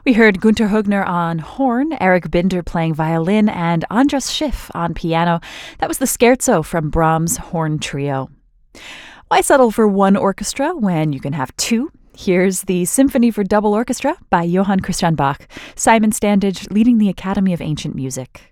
We heard Gunter Hugner on horn, Eric Binder playing violin, and Andras Schiff on piano. That was the Scherzo from Brahms' Horn Trio. Why settle for one orchestra when you can have two? Here's the Symphony for Double Orchestra by Johann Christian Bach, Simon Standage leading the Academy of Ancient Music.